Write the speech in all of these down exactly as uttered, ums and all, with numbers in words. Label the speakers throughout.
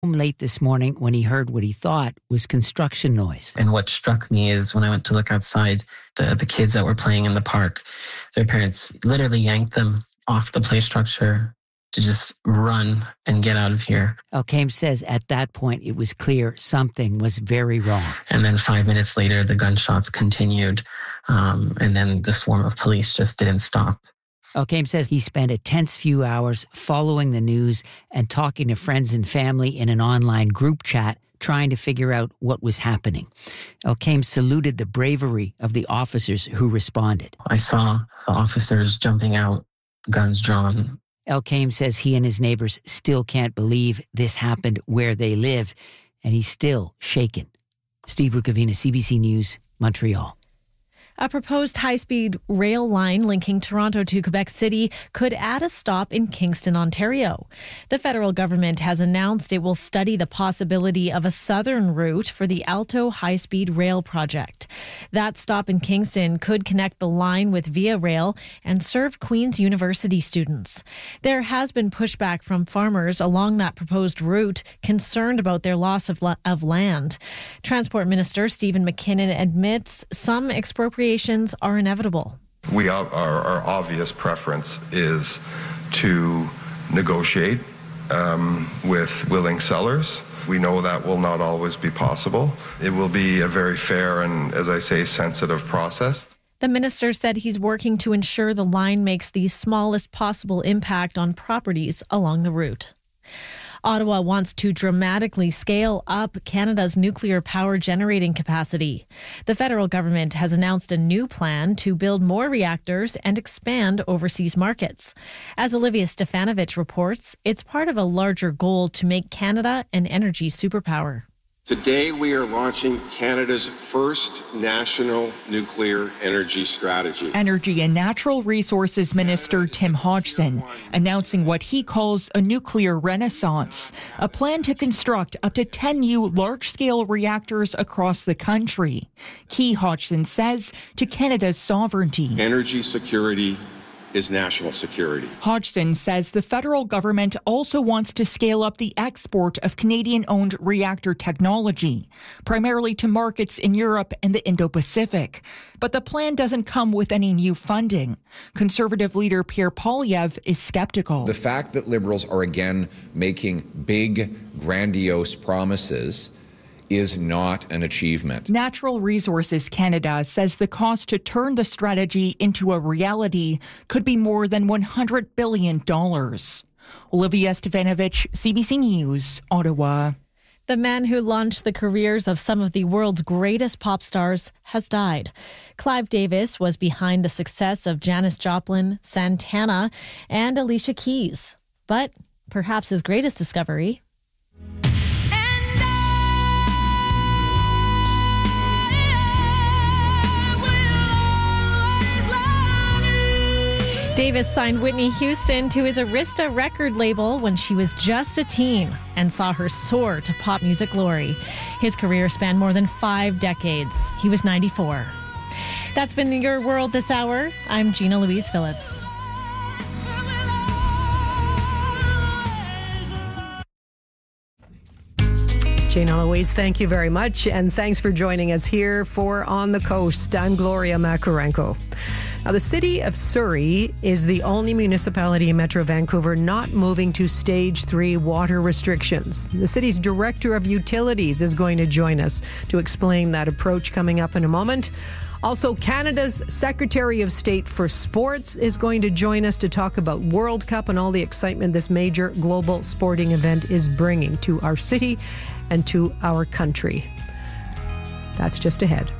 Speaker 1: late this morning when he heard what he thought was construction noise.
Speaker 2: And what struck me is when I went to look outside, the, the kids that were playing in the park, their parents literally yanked them off the play structure to just run and get out of here.
Speaker 1: Elkaim says at that point it was clear something was very wrong.
Speaker 2: And then five minutes later, the gunshots continued. Um, and then the swarm of police just didn't stop.
Speaker 1: Elkaim says he spent a tense few hours following the news and talking to friends and family in an online group chat, trying to figure out what was happening. Elkaim saluted the bravery of the officers who responded.
Speaker 2: I saw the officers jumping out, guns drawn.
Speaker 1: Elkaim says he and his neighbors still can't believe this happened where they live, and he's still shaken. Steve Rukavina, C B C News, Montreal.
Speaker 3: A proposed high-speed rail line linking Toronto to Quebec City could add a stop in Kingston, Ontario. The federal government has announced it will study the possibility of a southern route for the Alto high-speed rail project. That stop in Kingston could connect the line with Via Rail and serve Queen's University students. There has been pushback from farmers along that proposed route, concerned about their loss of, la- of land. Transport Minister Stephen McKinnon admits some expropriation are inevitable.
Speaker 4: We our, our obvious preference is to negotiate um, with willing sellers. We know that will not always be possible. It will be a very fair and, as I say, sensitive process.
Speaker 3: The minister said he's working to ensure the line makes the smallest possible impact on properties along the route. Ottawa wants to dramatically scale up Canada's nuclear power generating capacity. The federal government has announced a new plan to build more reactors and expand overseas markets. As Olivia Stefanovich reports, it's part of a larger goal to make Canada an energy superpower.
Speaker 5: Today, we are launching Canada's first national nuclear energy strategy.
Speaker 6: Energy and Natural Resources Minister Tim Hodgson announcing what he calls a nuclear renaissance, a plan to construct up to ten new large-scale reactors across the country. Key, Hodgson says, to Canada's sovereignty.
Speaker 5: Energy security is national security.
Speaker 6: Hodgson says the federal government also wants to scale up the export of Canadian-owned reactor technology, primarily to markets in Europe and the Indo-Pacific. But the plan doesn't come with any new funding. Conservative leader Pierre Poilievre is skeptical.
Speaker 7: The fact that Liberals are again making big, grandiose promises is not an achievement.
Speaker 6: Natural Resources Canada says the cost to turn the strategy into a reality could be more than one hundred billion dollars. Olivia Stefanovich, C B C News, Ottawa.
Speaker 3: The man who launched the careers of some of the world's greatest pop stars has died. Clive Davis was behind the success of Janis Joplin, Santana, and Alicia Keys. But perhaps his greatest discovery... Davis signed Whitney Houston to his Arista record label when she was just a teen and saw her soar to pop music glory. His career spanned more than five decades. He was ninety-four. That's been Your World this hour. I'm Gina Louise Phillips.
Speaker 8: Gina Louise, thank you very much. And thanks for joining us here for On the Coast. I'm Gloria Makarenko. Now, the city of Surrey is the only municipality in Metro Vancouver not moving to stage three water restrictions. The city's director of utilities is going to join us to explain that approach coming up in a moment. Also, Canada's Secretary of State for Sports is going to join us to talk about World Cup and all the excitement this major global sporting event is bringing to our city and to our country. That's just ahead.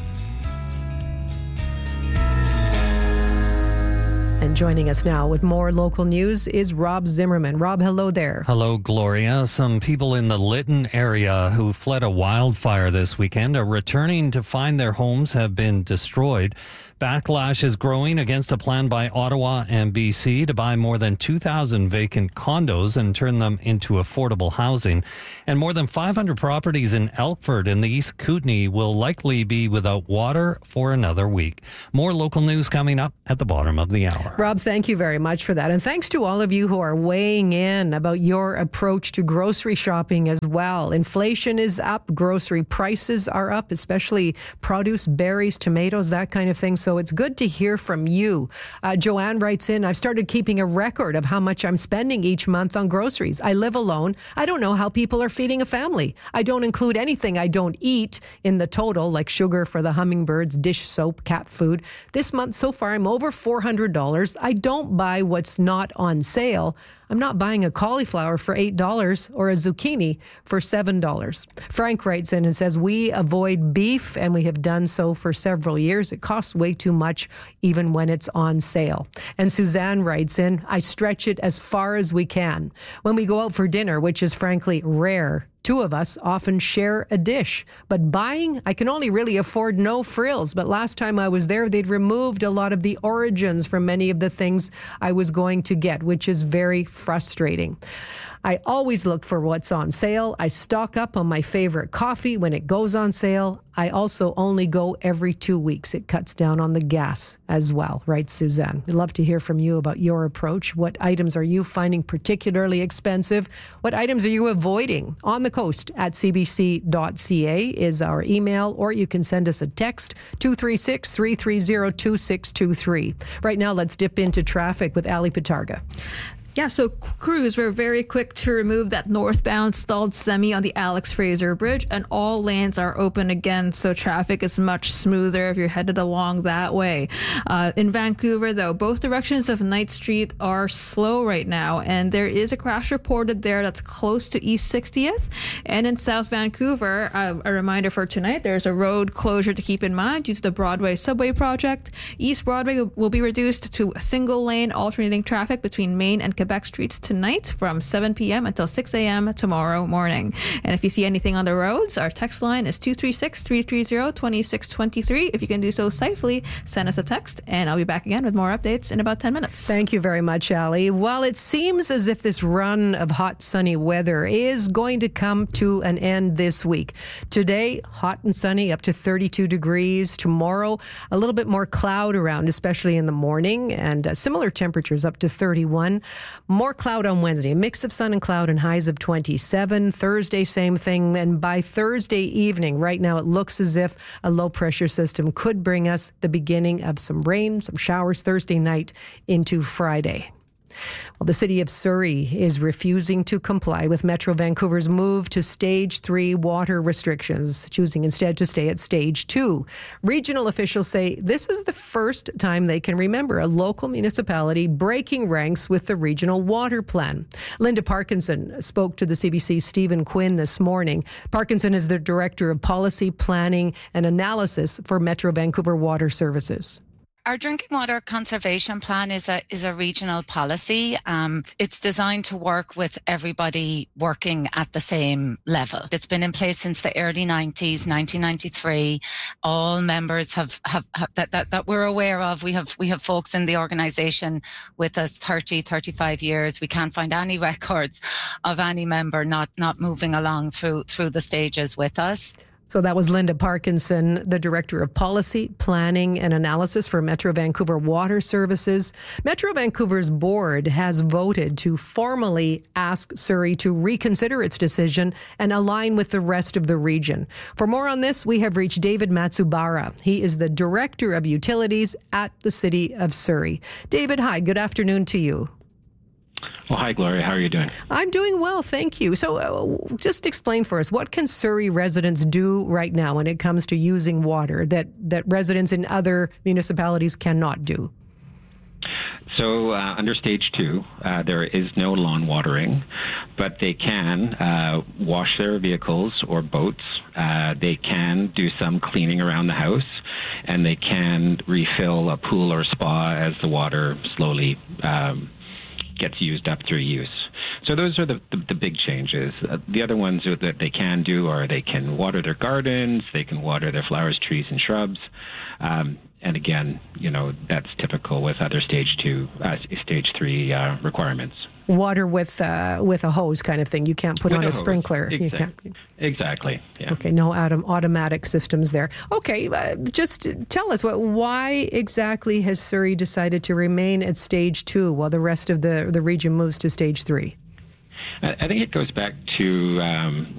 Speaker 8: And joining us now with more local news is Rob Zimmerman. Rob, hello there.
Speaker 9: Hello, Gloria. Some people in the Lytton area who fled a wildfire this weekend are returning to find their homes have been destroyed. Backlash is growing against a plan by Ottawa and B C to buy more than two thousand vacant condos and turn them into affordable housing. And more than five hundred properties in Elkford and the East Kootenay will likely be without water for another week. More local news coming up at the bottom of the hour.
Speaker 8: Rob, thank you very much for that. And thanks to all of you who are weighing in about your approach to grocery shopping as well. Inflation is up, grocery prices are up, especially produce, berries, tomatoes, that kind of thing. So it's good to hear from you. Uh, Joanne writes in, I've started keeping a record of how much I'm spending each month on groceries. I live alone. I don't know how people are feeding a family. I don't include anything I don't eat in the total, like sugar for the hummingbirds, dish soap, cat food. This month so far, I'm over four hundred dollars. I don't buy what's not on sale. I'm not buying a cauliflower for eight dollars or a zucchini for seven dollars. Frank writes in and says, we avoid beef, and we have done so for several years. It costs way too much, even when it's on sale. And Suzanne writes in, I stretch it as far as we can. When we go out for dinner, which is frankly rare, two of us often share a dish. But buying, I can only really afford no frills. But last time I was there, they'd removed a lot of the origins from many of the things I was going to get, which is very frustrating. I always look for what's on sale. I stock up on my favorite coffee when it goes on sale. I also only go every two weeks. It cuts down on the gas as well, right, Suzanne? We'd love to hear from you about your approach. What items are you finding particularly expensive? What items are you avoiding? On the Coast at c b c dot c a is our email, or you can send us a text, two three six, three three zero, two six two three. Right now, let's dip into traffic with Ali Patarga.
Speaker 10: Yeah, so crews were very quick to remove that northbound stalled semi on the Alex Fraser Bridge, and all lanes are open again, so traffic is much smoother if you're headed along that way. Uh, in Vancouver, though, both directions of Knight Street are slow right now, and there is a crash reported there that's close to East sixtieth. And in South Vancouver, uh, a reminder for tonight, there's a road closure to keep in mind due to the Broadway subway project. East Broadway will be reduced to a single lane alternating traffic between Main and Quebec Streets tonight from seven p.m. until six a.m. tomorrow morning. And if you see anything on the roads, our text line is two three six, three three zero, two six two three. If you can do so safely, send us a text, and I'll be back again with more updates in about ten minutes.
Speaker 8: Thank you very much, Ali. While it seems as if this run of hot, sunny weather is going to come to an end this week, today, hot and sunny, up to thirty-two degrees. Tomorrow, a little bit more cloud around, especially in the morning, and uh, similar temperatures up to thirty-one. More cloud on Wednesday, a mix of sun and cloud, and highs of twenty-seven. Thursday, same thing. And by Thursday evening, right now, it looks as if a low pressure system could bring us the beginning of some rain, some showers Thursday night into Friday. Well, the city of Surrey is refusing to comply with Metro Vancouver's move to stage three water restrictions, choosing instead to stay at stage two. Regional officials say this is the first time they can remember a local municipality breaking ranks with the regional water plan. Linda Parkinson spoke to the C B C's Stephen Quinn this morning. Parkinson is the Director of Policy, Planning and Analysis for Metro Vancouver Water Services.
Speaker 11: Our drinking water conservation plan is a is a regional policy. Um, it's designed to work with everybody working at the same level. It's been in place since the early nineties, nineteen ninety-three. All members have, have, have that, that that we're aware of. We have we have folks in the organisation with us thirty, thirty-five years. We can't find any records of any member not not moving along through through the stages with us.
Speaker 8: So that was Linda Parkinson, the Director of Policy, Planning and Analysis for Metro Vancouver Water Services. Metro Vancouver's board has voted to formally ask Surrey to reconsider its decision and align with the rest of the region. For more on this, we have reached David Matsubara. He is the Director of Utilities at the City of Surrey. David, hi, good afternoon to you.
Speaker 12: Well, hi, Gloria. How are you doing?
Speaker 8: I'm doing well, thank you. So uh, just explain for us, what can Surrey residents do right now when it comes to using water that, that residents in other municipalities cannot do?
Speaker 12: So uh, under stage two, uh, there is no lawn watering, but they can uh, wash their vehicles or boats. Uh, they can do some cleaning around the house, and they can refill a pool or spa as the water slowly um, gets used up through use. So those are the, the, the big changes. Uh, the other ones that they can do are they can water their gardens, they can water their flowers, trees, and shrubs. Um, and again, you know, that's typical with other stage two, uh, stage three uh, requirements.
Speaker 8: Water with uh, with a hose kind of thing. You can't put
Speaker 12: With
Speaker 8: on
Speaker 12: a
Speaker 8: a
Speaker 12: hose.
Speaker 8: sprinkler.
Speaker 12: Exactly.
Speaker 8: You can't.
Speaker 12: Exactly. Yeah.
Speaker 8: Okay, no autom- automatic systems there. Okay, uh, just tell us what. Why exactly has Surrey decided to remain at stage two while the rest of the the region moves to stage three?
Speaker 12: I think it goes back to um,